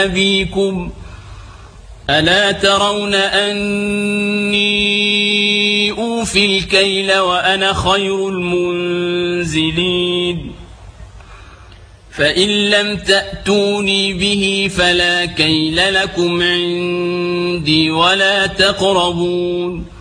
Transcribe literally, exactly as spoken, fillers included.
أبيكم ألا ترون أني أوفي الكيل وأنا خير المنزلين فإن لم تأتوني به فلا كيل لكم عندي ولا تقربون